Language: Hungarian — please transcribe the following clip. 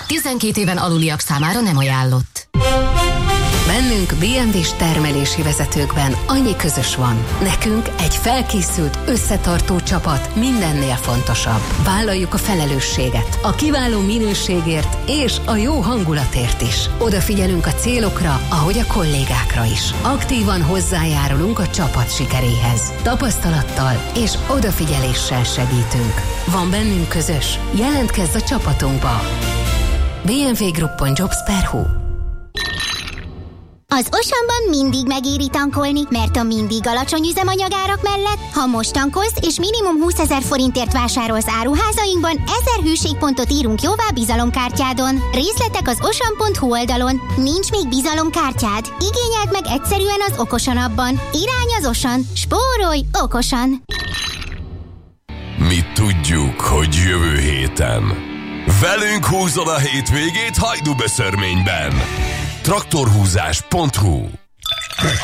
12 éven aluliak számára nem ajánlott. Bennünk BMW-s termelési vezetőkben annyi közös van. Nekünk egy felkészült, összetartó csapat mindennél fontosabb. Vállaljuk a felelősséget, a kiváló minőségért és a jó hangulatért is. Odafigyelünk a célokra, ahogy a kollégákra is. Aktívan hozzájárulunk a csapat sikeréhez. Tapasztalattal és odafigyeléssel segítünk. Van bennünk közös? Jelentkezz a csapatunkba! bmwgroup.jobs.hu. Az Osanban mindig megéri tankolni, mert a mindig alacsony üzemanyagárak mellett, ha most tankolsz és minimum 20 000 forintért vásárolsz áruházainkban, 1000 hűségpontot írunk jóvá bizalomkártyádon. Részletek az osan.hu oldalon. Nincs még bizalomkártyád? Igényeld meg egyszerűen az Okosan appban. Irány az Osan. Spórolj okosan! Mi tudjuk, hogy jövő héten velünk húzod a hétvégét Hajdúböszörményben. Traktorhúzás.hu